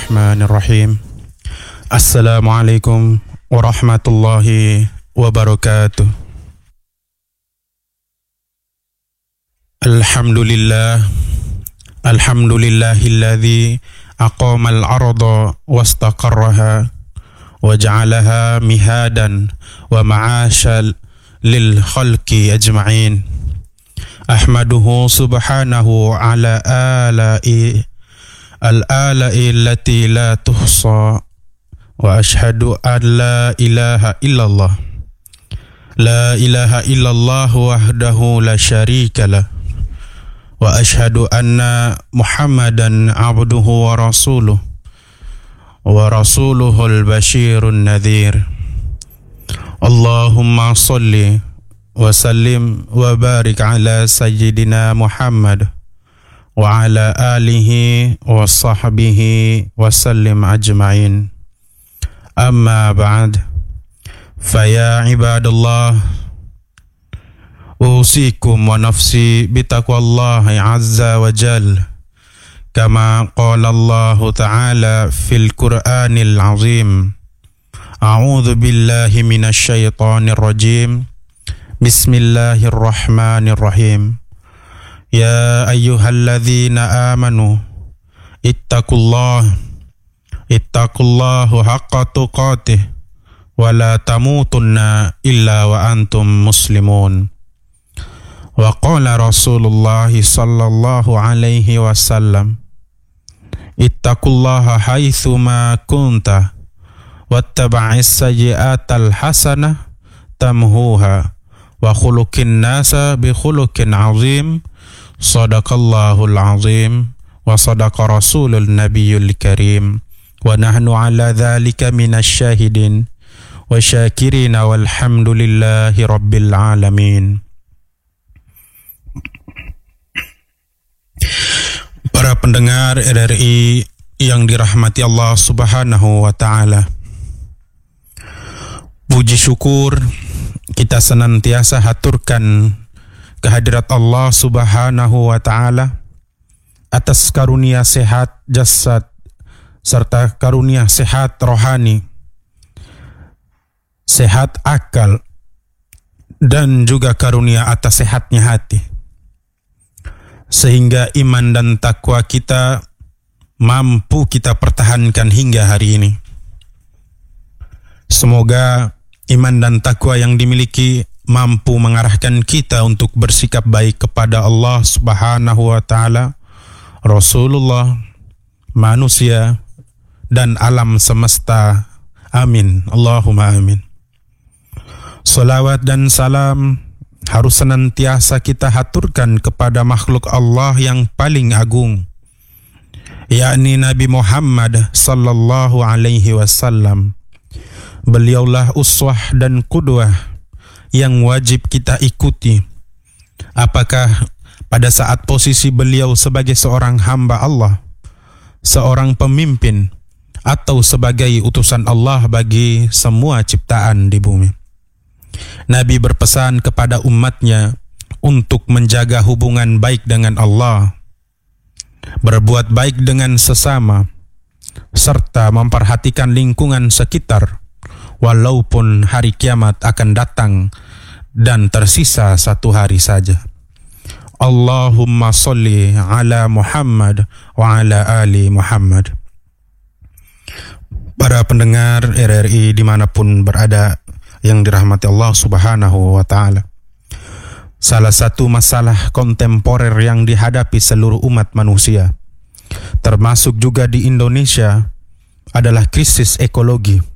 Bismillahirrahmanirrahim. Assalamualaikum warahmatullahi wabarakatuh. Alhamdulillahilladzi aqamal arda wastaqarraha wa ja'alaha mihadan wa ma'ashal lil khalqi ajma'in. Ahmaduhu subhanahu ala ala'i allati la tuhsa wa ashhadu an la ilaha illallah wahdahu la syarika lah wa ashhadu anna Muhammadan abduhu wa rasuluhul basyirun nadhir. Allahumma salli wa sallim wa barik ala sayyidina Muhammad wa ala alihi wa sahbihi wa sallim ajma'in. Amma ba'd, faya ibadallah, usikum wa nafsi bitaqwallahi azza wa jal, kama qala Allah ta'ala fil Qur'anil azim. A'udzu billahi minasy syaithanir rajim. Bismillahirrahmanirrahim. Ya ayyuhalladzina amanu ittaqullaha haqqa tuqatih wa la tamutunna illa wa antum muslimun. Wa qala Rasulullah sallallahu alaihi wasallam, ittaqullaha haitsu ma kunta wattaba'is sayyi'atal hasanah tamhuha wa khuluqin nasa bi khuluqin azim. Sadaqallahul azim wa sadaqa rasulul nabiyyul karim wa nahnu ala dhalika minasy syahidin wa syakirina walhamdulillahi rabbil alamin. Para pendengar RRI yang dirahmati Allah Subhanahu wa taala, puji syukur kita senantiasa haturkan kehadirat Allah Subhanahu wa taala atas karunia sehat jasad serta karunia sehat rohani, sehat akal, dan juga karunia atas sehatnya hati, sehingga iman dan takwa kita mampu kita pertahankan hingga hari ini. Semoga iman dan takwa yang dimiliki mampu mengarahkan kita untuk bersikap baik kepada Allah Subhanahu wa taala, Rasulullah, manusia, dan alam semesta. Amin. Allahumma amin. Salawat dan salam harus senantiasa kita haturkan kepada makhluk Allah yang paling agung, yakni Nabi Muhammad sallallahu alaihi wasallam. Beliaulah uswah dan qudwah yang wajib kita ikuti, apakah pada saat posisi beliau sebagai seorang hamba Allah, seorang pemimpin, atau sebagai utusan Allah bagi semua ciptaan di bumi. Nabi berpesan kepada umatnya untuk menjaga hubungan baik dengan Allah, berbuat baik dengan sesama, serta memperhatikan lingkungan sekitar, walaupun hari kiamat akan datang dan tersisa satu hari saja. Allahumma salli ala Muhammad wa ala ali Muhammad. Para pendengar RRI dimanapun berada yang dirahmati Allah Subhanahu wa ta'ala, salah satu masalah kontemporer yang dihadapi seluruh umat manusia, termasuk juga di Indonesia, adalah krisis ekologi.